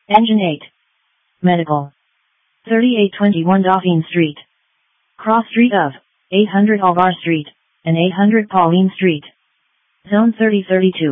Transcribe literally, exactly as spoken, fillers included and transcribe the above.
Engine eight. Medical. thirty-eight twenty-one Dauphine Street. Cross Street of eight hundred Alvar Street and eight hundred Pauline Street. Zone thirty thirty-two.